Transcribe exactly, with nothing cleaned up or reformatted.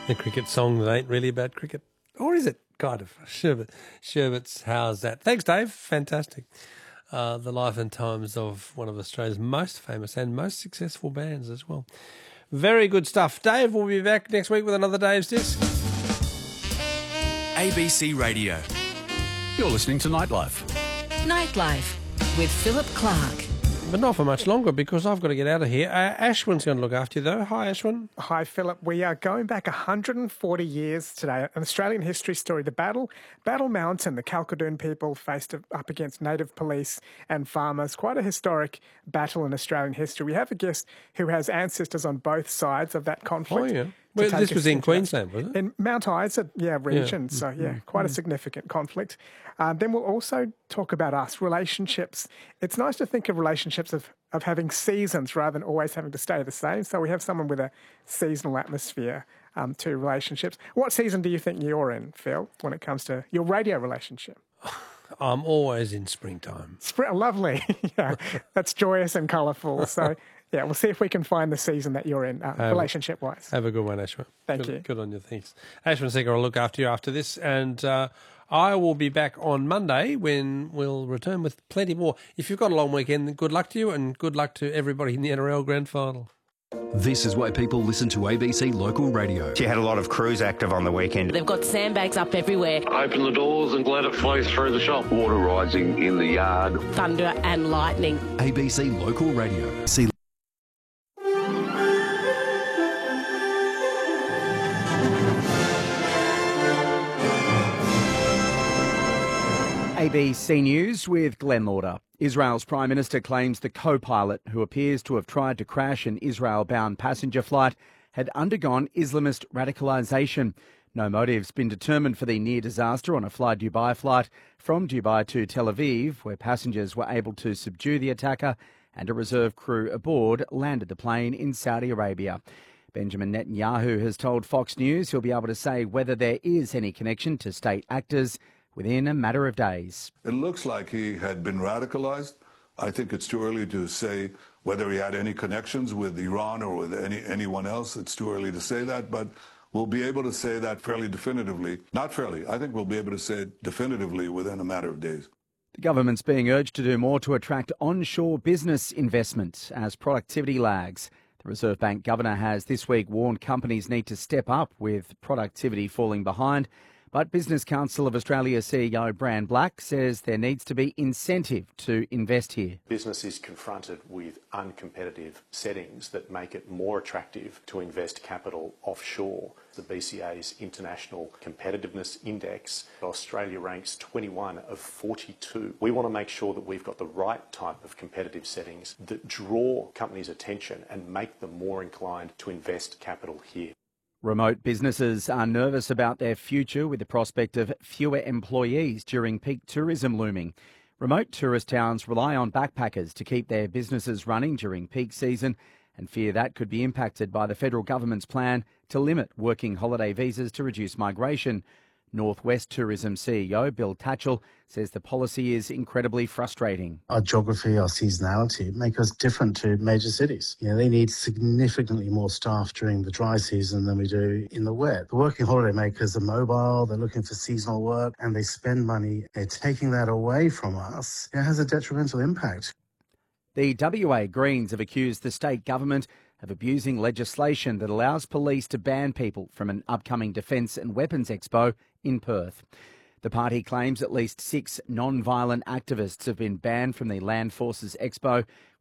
The cricket song that ain't really about cricket. Or is it? Kind of. Sherbet. Sherbet's How's That? Thanks, Dave. Fantastic. Uh, the life and times of one of Australia's most famous and most successful bands as well. Very good stuff. Dave will be back next week with another Dave's Disc. A B C Radio. You're listening to Nightlife. Nightlife with Philip Clark. But not for much longer because I've got to get out of here. Uh, Ashwin's going to look after you though. Hi, Ashwin. Hi, Philip. We are going back one hundred forty years today. An Australian history story. The battle, Battle Mountain, the Kalkadoon people faced up against native police and farmers. Quite a historic battle in Australian history. We have a guest who has ancestors on both sides of that conflict. Oh, yeah. Well, this was in Queensland, was it? In Mount Isa, yeah, region. Yeah. So, yeah, quite a significant conflict. Uh, then we'll also talk about us, relationships. It's nice to think of relationships of, of having seasons rather than always having to stay the same. So we have someone with a seasonal atmosphere um, to relationships. What season do you think you're in, Phil, when it comes to your radio relationship? I'm always in springtime. Spring, lovely. Yeah, that's joyous and colourful. So, yeah, we'll see if we can find the season that you're in, uh, relationship-wise. Have a good one, Ashwin. Thank good, you. Good on you, thanks. Ashwin Seeger will look after you after this, and uh, I will be back on Monday when we'll return with plenty more. If you've got a long weekend, good luck to you, and good luck to everybody in the N R L Grand Final. This is why people listen to A B C Local Radio. She had a lot of crews active on the weekend. They've got sandbags up everywhere. Open the doors and let it flow through the shop. Water rising in the yard. Thunder and lightning. A B C Local Radio. See A B C News with Glenn Lauder. Israel's Prime Minister claims the co-pilot, who appears to have tried to crash an Israel-bound passenger flight, had undergone Islamist radicalisation. No motive's been determined for the near disaster on a Fly Dubai flight from Dubai to Tel Aviv, where passengers were able to subdue the attacker, and a reserve crew aboard landed the plane in Saudi Arabia. Benjamin Netanyahu has told Fox News he'll be able to say whether there is any connection to state actors within a matter of days. It looks like he had been radicalized. I think it's too early to say whether he had any connections with Iran or with any anyone else. It's too early to say that, but we'll be able to say that fairly definitively. Not fairly. I think we'll be able to say it definitively within a matter of days. The government's being urged to do more to attract onshore business investment as productivity lags. The Reserve Bank governor has this week warned companies need to step up with productivity falling behind. But Business Council of Australia C E O Brand Black says there needs to be incentive to invest here. Business is confronted with uncompetitive settings that make it more attractive to invest capital offshore. The B C A's International Competitiveness Index, Australia ranks twenty-one of forty-two. We want to make sure that we've got the right type of competitive settings that draw companies' attention and make them more inclined to invest capital here. Remote businesses are nervous about their future with the prospect of fewer employees during peak tourism looming. Remote tourist towns rely on backpackers to keep their businesses running during peak season and fear that could be impacted by the federal government's plan to limit working holiday visas to reduce migration. Northwest Tourism C E O Bill Tatchell says the policy is incredibly frustrating. Our geography, our seasonality make us different to major cities. You know, they need significantly more staff during the dry season than we do in the wet. The working holiday makers are mobile, they're looking for seasonal work, and they spend money. They're taking that away from us. It has a detrimental impact. The W A Greens have accused the state government of abusing legislation that allows police to ban people from an upcoming Defence and Weapons Expo in Perth. The party claims at least six non-violent activists have been banned from the Land Forces Expo,